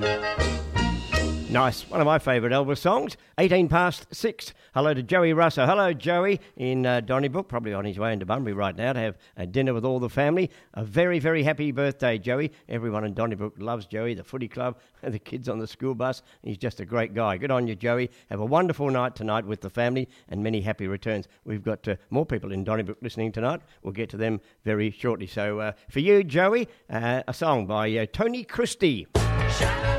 Nice. One of my favourite Elvis songs. 18 past 6. Hello to Joey Russo. Hello, Joey, in Donnybrook, probably on his way into Bunbury right now to have a dinner with all the family. A very, very happy birthday, Joey. Everyone in Donnybrook loves Joey, the footy club, the kids on the school bus. He's just a great guy. Good on you, Joey. Have a wonderful night tonight with the family and many happy returns. We've got more people in Donnybrook listening tonight. We'll get to them very shortly. So for you, Joey, a song by Tony Christie.